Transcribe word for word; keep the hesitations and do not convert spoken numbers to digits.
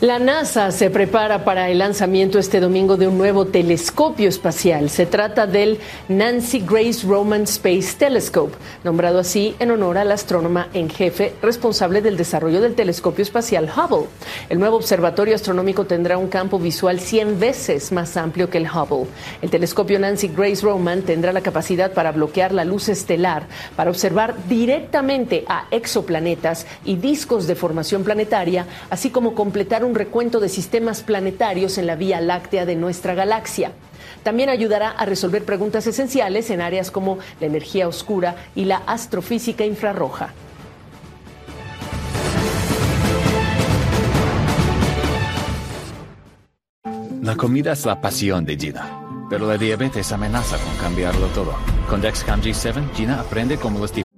La NASA se prepara para el lanzamiento este domingo de un nuevo telescopio espacial. Se trata del Nancy Grace Roman Space Telescope, nombrado así en honor a la astrónoma en jefe responsable del desarrollo del telescopio espacial Hubble. El nuevo observatorio astronómico tendrá un campo visual cien veces más amplio que el Hubble. El telescopio Nancy Grace Roman tendrá la capacidad para bloquear la luz estelar, para observar directamente a exoplanetas y discos de formación planetaria, así como completar un un recuento de sistemas planetarios en la Vía Láctea de nuestra galaxia. También ayudará a resolver preguntas esenciales en áreas como la energía oscura y la astrofísica infrarroja. La comida es la pasión de Gina, pero la diabetes amenaza con cambiarlo todo. Con Dexcom G siete, Gina aprende cómo los